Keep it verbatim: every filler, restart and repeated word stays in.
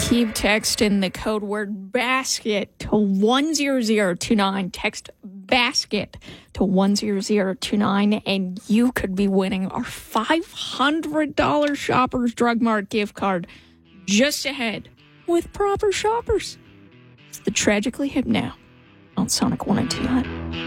Keep texting the code word basket to one zero zero two nine. Text basket to one zero zero two nine, and you could be winning our five hundred dollars Shoppers Drug Mart gift card just ahead with proper shoppers. It's the Tragically Hip now on Sonic one oh two nine.